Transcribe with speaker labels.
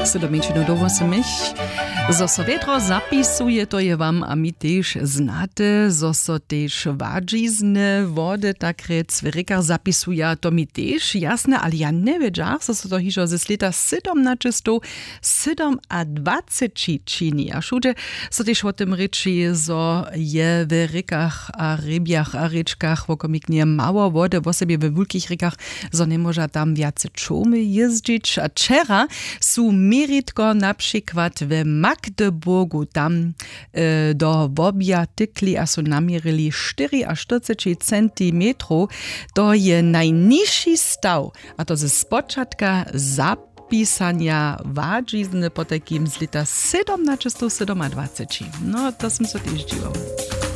Speaker 1: 7 do 8. Zo so wietro zapisuje, to je wam a mi tež znate, zo so tež wadžizne wody tak rec w rykach zapisuje, to mi tež jasne, ale ja ne wiedziach, zo so to hižo ze leta 27 čini. A šude so tež o tym ryči, zo je w rykach a rybiach a ryczkach wokomiknie mało wody, w sobie we wielkich rykach, zo nie może tam wiace czomy jeździć. A czera su meritko na przykład w Magdeburgu tam do wobja tykli a su namierili 44 centimetrów. To je najniższy staw, a to ze spočatka zapisania wadżizny po takim z leta 1727. No to sam so też dziwał.